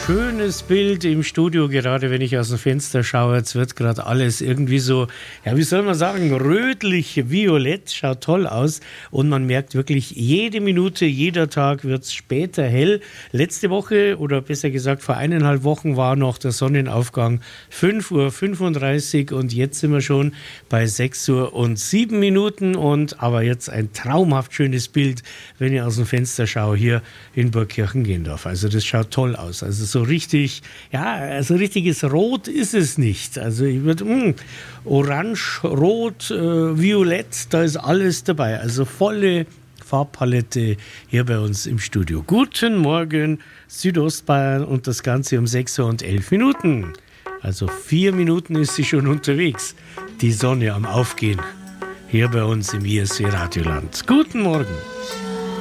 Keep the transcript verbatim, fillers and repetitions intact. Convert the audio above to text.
schönes Bild im Studio, gerade wenn ich aus dem Fenster schaue. Jetzt wird gerade alles irgendwie so, ja, wie soll man sagen, rötlich, violett, schaut toll aus. Und man merkt wirklich, jede Minute, jeder Tag wird es später hell. Letzte Woche, oder besser gesagt vor eineinhalb Wochen, war noch der Sonnenaufgang fünf Uhr fünfunddreißig und jetzt sind wir schon bei sechs Uhr und sieben Minuten. Und aber jetzt ein traumhaft schönes Bild, wenn ich aus dem Fenster schaue, hier in Burgkirchen-Gendorf. Also das schaut toll aus. Also so richtig, ja, so richtiges Rot ist es nicht. Also ich würde, mh, Orange, Rot, äh, Violett, da ist alles dabei. Also volle Farbpalette hier bei uns im Studio. Guten Morgen, Südostbayern, und das Ganze um sechs Uhr und elf Minuten. Also vier Minuten ist sie schon unterwegs. Die Sonne am Aufgehen hier bei uns im I S W Radioland. Guten Morgen.